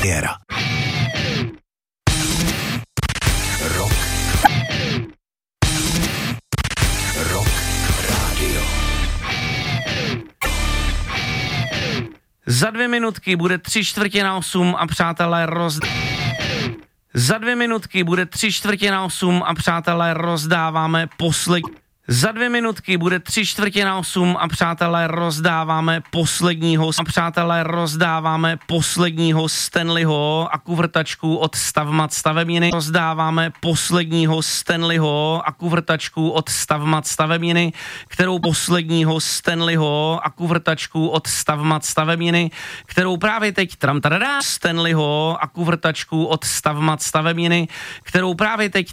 premiéra. Rock. Rock Radio. Za 2 minutky bude 7:45 a přátelé Za 2 minutky bude 7:45 a přátelé rozdáváme poslední. Za 2 minutky bude 7:45 a přátelé rozdáváme posledního Stanleyho a kuvrtačku od Stavmat stavebniny. Rozdáváme posledního Stanleyho a kuvrtačku od Stavmat stavebniny, kterou právě teď Stanleyho a kuvrtačku od Stavmat stavebniny, kterou právě teď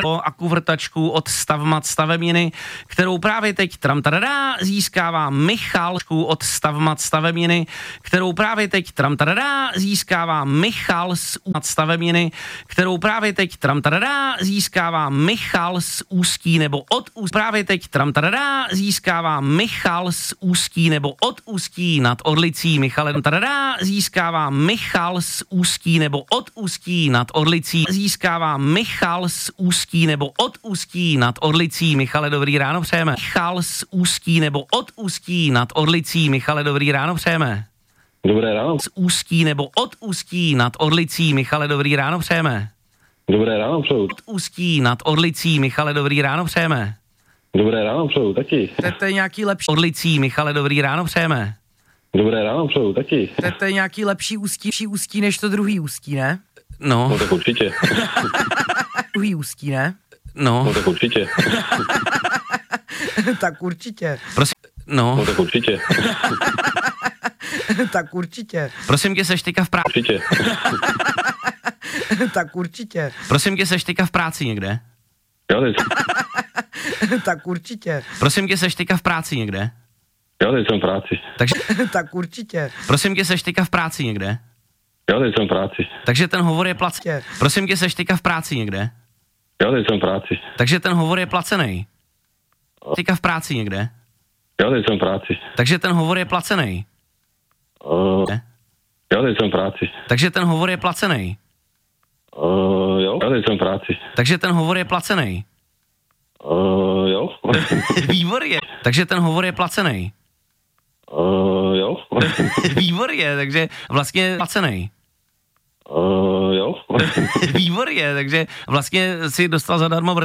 získává Michal od Stavmat stavebniny, kterou právě teď získává Michal z stavebniny, kterou právě teď získává Michal z Ústí nebo od Ústí, právě teď získává Michal z Ústí nebo od Ústí nad Orlicí. Michale získává Michal z Ústí nebo od Ústí nad Orlicí. Získává Michal z Ústí nebo od Ústí nad Orlicí. Michale, dobrý ráno přejeme. Michal z Ústí nebo od Ústí nad Orlicí. Michale, dobrý ráno přejeme. Dobré ráno. Z Ústí nebo od Ústí nad Orlicí. Michale, dobrý ráno přejeme. Dobré ráno přeju. Od Ústí nad Orlicí. Michale, dobrý ráno přejeme. Dobré ráno přeju, taky. To je nějaký lepší Orlicí. Michale, dobrý ráno přejeme. Dobré ráno přeju, taky. To je nějaký lepší ústí než to druhý Ústí, ne? No. No tak určitě. Druhý Ústí, ne? No tak určitě. Tak určitě. Prosím, No tak určitě. Tak určitě. Prosím tě, seš teďka v práci. Určitě. Tak určitě. Prosím tě, seš teďka v práci někde? Jo, teď. Tak určitě. Prosím tě, seš teďka v práci někde? Jo, teď jsem v práci. Takže tak určitě. Prosím tě, seš teďka v práci někde? Jo, teď jsem v práci. Takže ten hovor je placený. Prosím tě, seš teďka v práci někde? Jo, teď jsem v práci. Takže ten hovor je placený. Teďka v práci někde? Jo, teď jsem v práci. Takže ten hovor je placený. Jo, teď jsem v práci. Takže ten hovor je placený. Jo, teď jsem v práci. Takže ten hovor je placený. Jo. Výborně. Takže ten hovor je placený. Jo. Výborně, takže vlastně placený. Jo. Výborně, takže vlastně si dostal zadarmo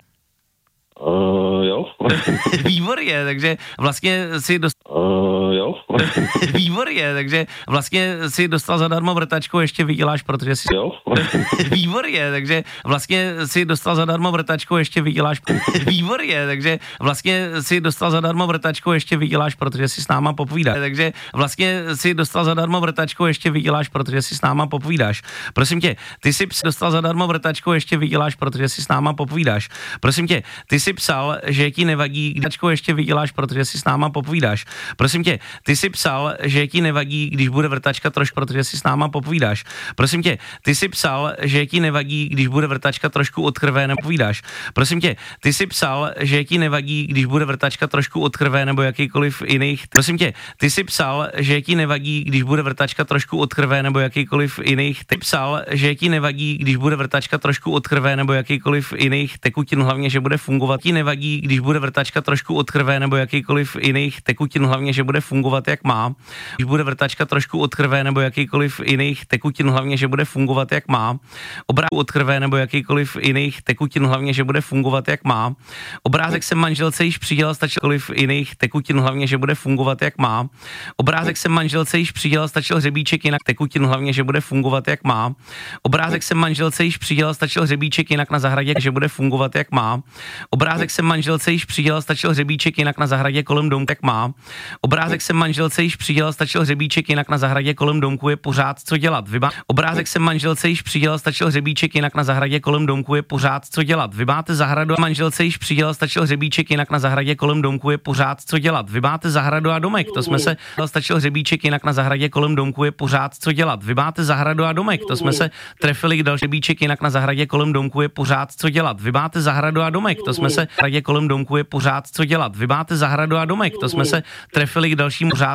Jo. Výborně, takže vlastně si dostal Jo. Výborně, takže vlastně si dostal zadarmo vrtačku, ještě vyděláš, protože si Jo. Výborně, takže vlastně si dostal zadarmo vrtačku, ještě vyděláš. Výborně, takže vlastně si dostal zadarmo vrtačku, ještě vyděláš, protože si s náma popovídáš. Takže vlastně si dostal zadarmo vrtačku, ještě vyděláš, protože si s náma popovídáš. Prosím tě, ty si dostal zadarmo vrtačku, ještě vyděláš, protože si s náma popovídáš. Prosím tě, ty si psal, že ti nevadí, když ještě vyděláš, protože si s náma popovídáš. Prosím tě, ty si psal, že ti nevadí, když bude vrtačka trošku, protože si s náma popovídáš. Prosím tě, ty si psal, že ti nevadí, když bude vrtačka trošku od krve, nebo povídáš. Prosím tě, ty si psal, že ti nevadí, když bude vrtačka trošku od krve nebo jakýkoliv jiných. Prosím tě, ty si psal, že ti nevadí, když bude vrtačka trošku od krve nebo jakýkoliv jiných. Ty psal, že ti nevadí, když bude vrtačka trošku od krve nebo jakýkoliv jiných tekutin, hlavně že bude fungovat. Ti nevadí, když bude vrtačka trošku od krve nebo jakýkoliv jiných tekutin, hlavně že bude fungovat jak má. Když bude vrtačka trošku od krve nebo jakýkoliv jiných tekutin, hlavně že bude fungovat jak má. Obrázek od krve nebo jakýkoliv jiných tekutin, hlavně že bude fungovat jak má. Obrázek se manželce již přidělal, stačil jiných tekutin, hlavně že bude fungovat jak má. Obrázek se manželce již přidělal, stačil hřebíček jinak tekutin, hlavně že bude fungovat jak má. Obrázek se manželce již přidělal, stačil hřebíček jinak na zahradě, že bude fungovat jak má. Obrázek se manželce již přidělal, stačil hřebíček jinak na zahradě kolem domku jak má. Obrázek se manželce již přidělal, stačil hřebíček jinak na zahradě kolem domku je pořád co dělat. Obrázek se manželce již přidělal, stačil hřebíček jinak na zahradě kolem domku je pořád co dělat. Vy máte zahradu a manželce již přidělal, stačil hřebíček jinak na zahradě kolem domku je pořád co dělat. Vy máte zahradu a domek, to jsme se stačil hřebíček jinak na zahradě kolem domku je pořád co dělat. Vy máte zahradu a domek, to jsme se trefili k další hřebíček jinak na zahradě kolem domku je pořád co dělat. Vy máte zahradu a domek, to jsme se zahradě kolem domku je pořád co dělat. Vy máte zahradu a domek, to jsme se trefili k dalšímu pořád